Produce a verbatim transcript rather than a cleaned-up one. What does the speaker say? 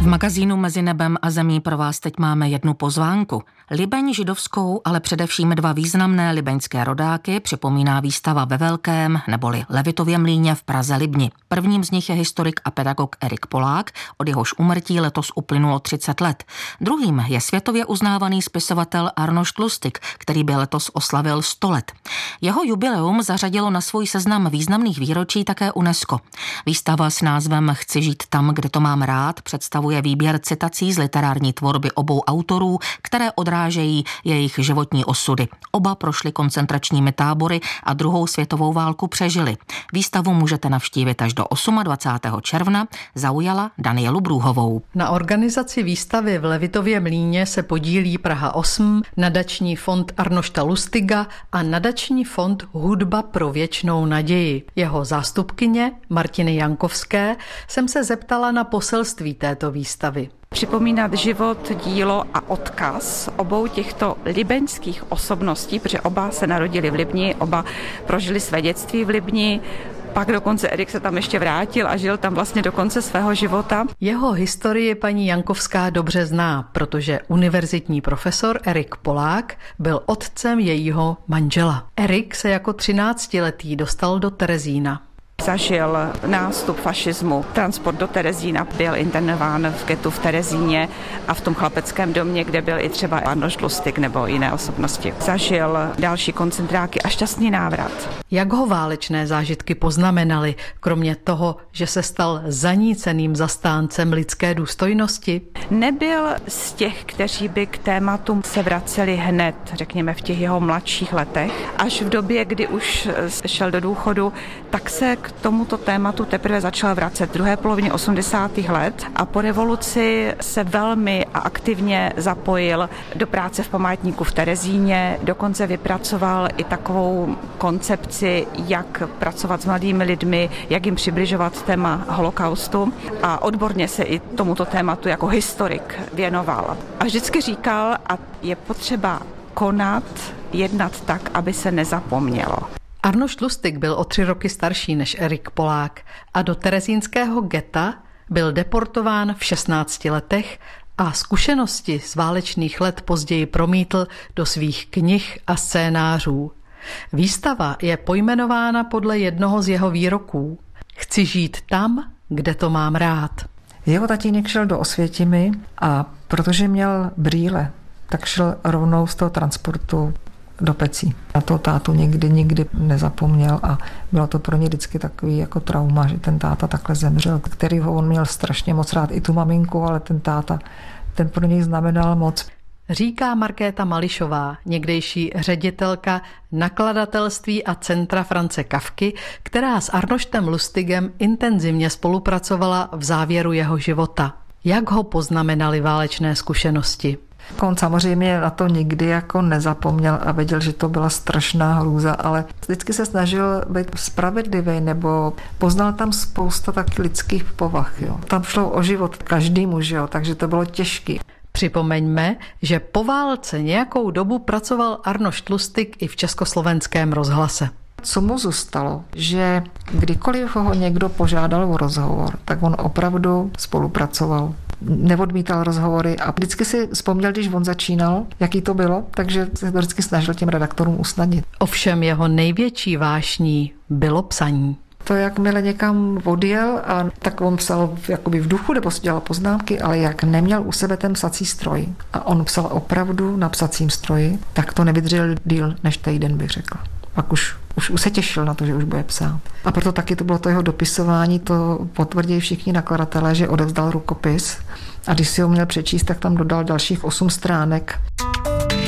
V magazínu Mezi nebem a zemí pro vás teď máme jednu pozvánku. Libeň židovskou, ale především dva významné libeňské rodáky připomíná výstava ve Velkém neboli Levitově mlýně v Praze Libni. Prvním z nich je historik a pedagog Erik Polák, od jehož úmrtí letos uplynulo třicet let. Druhým je světově uznávaný spisovatel Arnošt Lustig, který by letos oslavil sto let. Jeho jubileum zařadilo na svůj seznam významných výročí také UNESCO. Výstava s názvem Chci žít tam, kde to mám rád představuje výběr citací z literární tvorby obou autorů, které odrážejí jejich životní osudy. Oba prošli koncentračními tábory a druhou světovou válku přežili. Výstavu můžete navštívit až do dvacátého osmého června, zaujala Danielu Brůhovou. Na organizaci výstavy v Levitově mlýně se podílí Praha osm, nadační fond Arnošta Lustiga a nadační fond Hudba pro věčnou naději. Jeho zástupkyně Martiny Jankovské jsem se zeptala na poselství této výstavy. Připomínat život, dílo a odkaz obou těchto libeňských osobností, protože oba se narodili v Libni, oba prožili své dětství v Libni, pak dokonce Erik se tam ještě vrátil a žil tam vlastně do konce svého života. Jeho historii paní Jankovská dobře zná, protože univerzitní profesor Erik Polák byl otcem jejího manžela. Erik se jako třináctiletý dostal do Terezína. Zažil nástup fašismu, transport do Terezína, byl internován v getu v Terezíně a v tom chlapeckém domě, kde byl i třeba Arnošt Lustig nebo jiné osobnosti. Zažil další koncentráky a šťastný návrat. Jak ho válečné zážitky poznamenaly, kromě toho, že se stal zaníceným zastáncem lidské důstojnosti? Nebyl z těch, kteří by k tématům se vraceli hned, řekněme v těch jeho mladších letech. Až v době, kdy už šel do důchodu, tak se k tomuto tématu teprve začal vracet v druhé polovině osmdesátých let a po revoluci se velmi a aktivně zapojil do práce v památníku v Terezíně, dokonce vypracoval i takovou koncepci, jak pracovat s mladými lidmi, jak jim přibližovat téma holokaustu a odborně se i tomuto tématu jako historik věnoval. A vždycky říkal, a je potřeba konat, jednat tak, aby se nezapomnělo. Arnošt Lustig byl o tři roky starší než Erik Polák a do terezínského geta byl deportován v šestnácti letech a zkušenosti z válečných let později promítl do svých knih a scénářů. Výstava je pojmenována podle jednoho z jeho výroků. Chci žít tam, kde to mám rád. Jeho tatínek šel do Osvětimi a protože měl brýle, tak šel rovnou z toho transportu do Pecí. Na toho tátu nikdy, nikdy nezapomněl a bylo to pro ně vždycky takový jako trauma, že ten táta takhle zemřel, kterýho on měl strašně moc rád, i tu maminku, ale ten táta, ten pro něj znamenal moc. Říká Markéta Mališová, někdejší ředitelka nakladatelství a centra France Kafky, která s Arnoštem Lustigem intenzivně spolupracovala v závěru jeho života. Jak ho poznamenaly válečné zkušenosti? On samozřejmě na to nikdy jako nezapomněl a věděl, že to byla strašná hrůza, ale vždycky se snažil být spravedlivý nebo poznal tam spousta taky lidských povah. Jo. Tam šlo o život každému, že jo, takže to bylo těžké. Připomeňme, že po válce nějakou dobu pracoval Arnošt Lustig i v Československém rozhlase. Co mu zůstalo, že kdykoliv ho někdo požádal o rozhovor, tak on opravdu spolupracoval. Neodmítal rozhovory a vždycky si vzpomněl, když on začínal, jaký to bylo, takže se to vždycky snažil těm redaktorům usnadnit. Ovšem jeho největší vášní bylo psaní. To, jakmile někam odjel, a tak on psal jakoby v duchu, nebo si dělal poznámky, ale jak neměl u sebe ten psací stroj a on psal opravdu na psacím stroji, tak to nevydržel díl než týden, bych řekla. Pak už, už, už se těšil na to, že už bude psát. A proto taky to bylo to jeho dopisování, to potvrdí všichni nakladatelé, že odevzdal rukopis a když si ho měl přečíst, tak tam dodal dalších osm stránek.